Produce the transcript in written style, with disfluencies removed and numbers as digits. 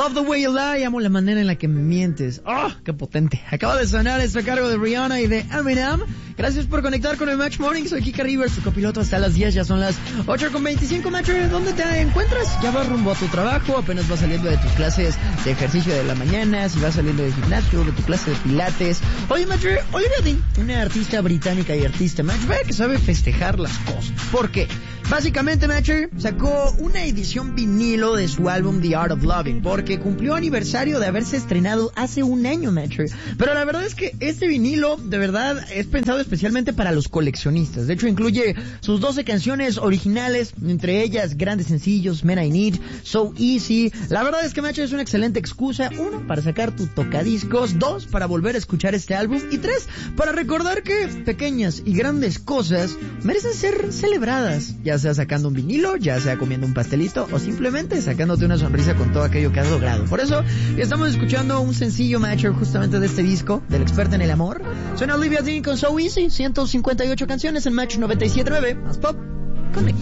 Love the Way You Lie, amo la manera en la que me mientes. ¡Oh, qué potente! Acaba de sonar esto a cargo de Rihanna y de Eminem. Gracias por conectar con el Match Morning. Soy Kika Rivers, tu copiloto hasta las 10. Ya son las 8:25, Match. ¿Dónde te encuentras? ¿Ya vas rumbo a tu trabajo? ¿Apenas vas saliendo de tus clases de ejercicio de la mañana? ¿Si vas saliendo del gimnasio, de tu clase de pilates? Oye, Match, Olivia Dean, una artista británica y artista, Match, vaya que sabe festejar las cosas. ¿Por qué? Básicamente, Match sacó una edición vinilo de su álbum The Art of Loving, porque cumplió aniversario de haberse estrenado hace un año, Match. Pero la verdad es que este vinilo, de verdad, es pensado especialmente para los coleccionistas. De hecho, incluye sus 12 canciones originales, entre ellas grandes sencillos, Men I Need, So Easy. La verdad es que, Match, es una excelente excusa. 1, para sacar tu tocadiscos. 2, para volver a escuchar este álbum. Y 3, para recordar que pequeñas y grandes cosas merecen ser celebradas, ya sea sacando un vinilo, ya sea comiendo un pastelito o simplemente sacándote una sonrisa con todo aquello que has logrado. Por eso estamos escuchando un sencillo, Match, justamente de este disco del experto en el amor. Suena Olivia Dean con So Easy. 158 canciones en Match 97.9. Más pop, conecta.